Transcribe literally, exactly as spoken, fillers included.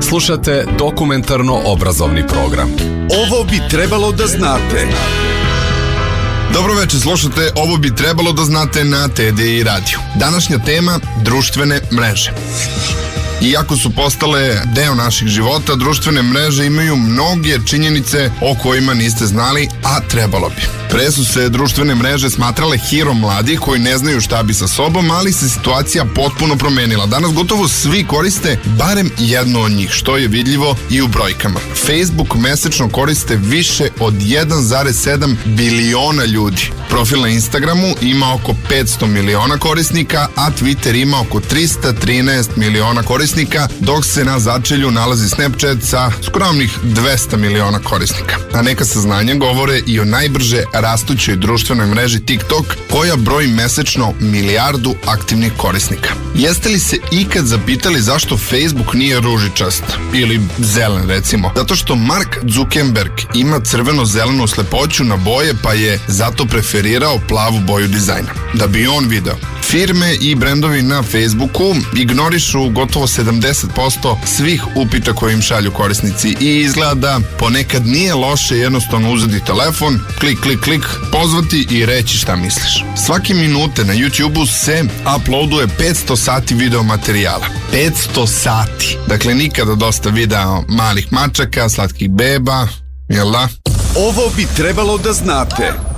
Slušate dokumentarno-obrazovni program. Ovo bi trebalo da znate. Dobro večer, slušate Ovo bi trebalo da znate na T D I radiju. Današnja tema, društvene mreže. Iako su postale deo naših života, društvene mreže imaju mnoge činjenice o kojima niste znali, a trebalo bi. Pre su se društvene mreže smatrale hirom mladih koji ne znaju šta bi sa sobom, ali se situacija potpuno promenila. Danas gotovo svi koriste barem jedno od njih, što je vidljivo i u brojkama. Facebook mesečno koriste više od jedan zarez sedam biliona ljudi. Profil na Instagramu ima oko petsto miliona korisnika, a Twitter ima oko trista trinaest miliona korisnika, dok se na začelju nalazi Snapchat sa skromnih dvesta miliona korisnika. A neka saznanja govore i o najbrže rastućoj društvenoj mreži TikTok, koja broji mesečno milijardu aktivnih korisnika. Jeste li se ikad zapitali zašto Facebook nije ružičast ili zelen, recimo? Zato što Mark Zuckerberg ima crveno-zelenu slepoću na boje, pa je zato preferirao plavu boju dizajna. Da bi on video. Firme i brendovi na Facebooku ignorišu gotovo sedamdeset posto svih upita koje im šalju korisnici i izgleda da ponekad nije loše jednostavno uzeti telefon, klik, klik, klik, pozvati i reći šta misliš. Svake minute na YouTubeu se uploaduje petsto sati video materijala. petsto sati. Dakle, nikada dosta videa malih mačaka, slatkih beba, jel da? Ovo bi trebalo da znate.